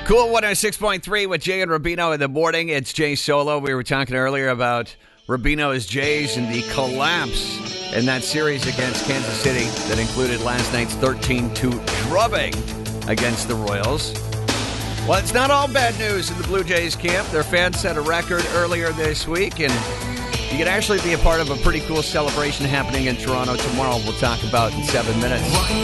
Cool 106.3 with Jay and Rubino in the morning. It's Jay Solo. We were talking earlier about Rubino's Jays and the collapse in that series against Kansas City that included last night's 13-2 drubbing against the Royals. Well, it's not all bad news in the Blue Jays camp. Their fans set a record earlier this week, and you can actually be a part of a pretty cool celebration happening in Toronto tomorrow. We'll talk about in 7 minutes.